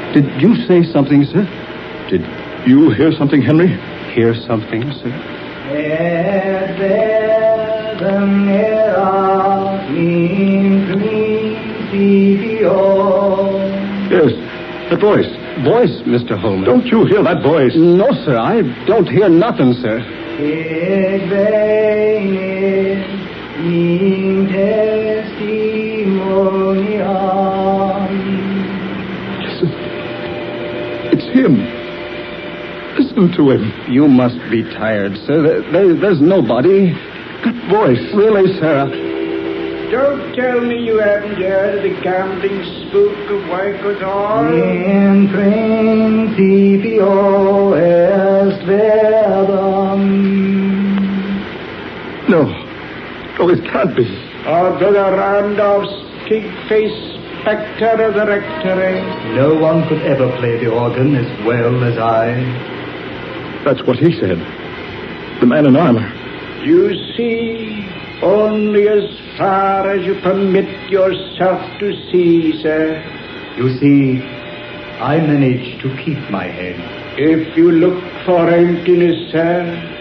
Did you say something, sir? Did you hear something, Henry? Hear something, sir? Yes, that voice. Voice, Mr. Holman. Don't you hear that voice? No, sir, I don't hear nothing, sir. Listen. It's him. Listen to him. You must be tired, sir. There's nobody. That voice. Really, sir. Don't tell me you haven't heard the gambling spook of Waikato. In principio est verbum. No. No, it can't be. Or Brother Randolph's pig-faced spectre of the rectory. No one could ever play the organ as well as I. That's what he said. The man in armor. You see, only as far as you permit yourself to see, sir. You see, I managed to keep my head. If you look for emptiness, sir,